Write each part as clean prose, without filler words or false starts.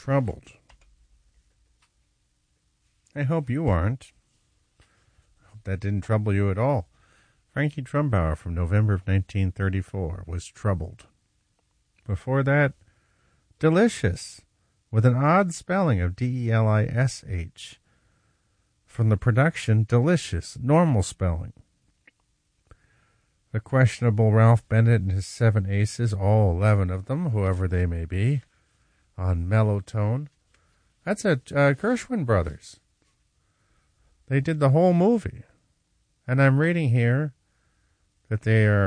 troubled. I hope you aren't. I hope that didn't trouble you at all. Frankie Trumbauer from November of 1934 was Troubled. Before that, Delicious, with an odd spelling of D-E-L-I-S-H. From the production, Delicious, normal spelling. The questionable Ralph Bennett and his 7 aces, all 11 of them, whoever they may be, on mellow tone. That's at Gershwin Brothers. They did the whole movie. And I'm reading here that they are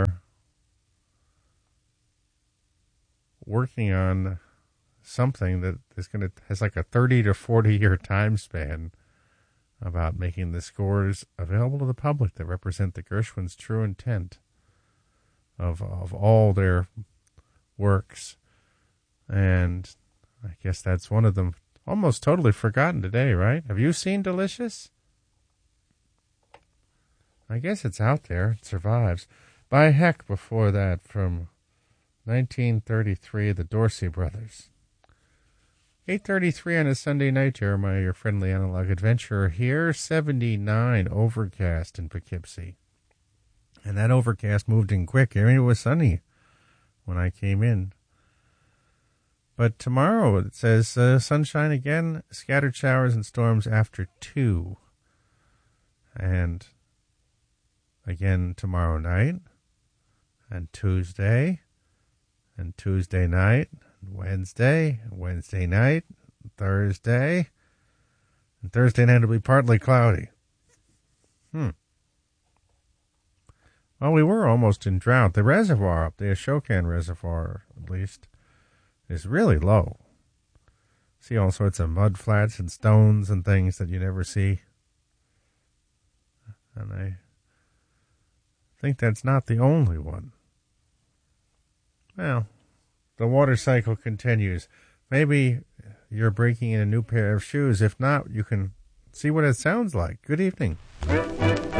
working on something that is has like a 30 to 40 year time span about making the scores available to the public that represent the Gershwins' true intent of all their works. And I guess that's one of them. Almost totally forgotten today, right? Have you seen Delicious? I guess it's out there. It survives. By heck, before that, from 1933, the Dorsey Brothers. 8:33 on a Sunday night, Jeremiah, your friendly analog adventurer here. 79 overcast in Poughkeepsie. And that overcast moved in quick. I mean, it was sunny when I came in. But tomorrow it says sunshine again, scattered showers and storms after 2. And again tomorrow night, and Tuesday night, Wednesday night, Thursday, and Thursday night will be partly cloudy. Well, we were almost in drought. The reservoir up there, Ashokan Reservoir at least, is really low. See all sorts of mud flats and stones and things that you never see. And I think that's not the only one. Well, the water cycle continues. Maybe you're breaking in a new pair of shoes. If not, you can see what it sounds like. Good evening.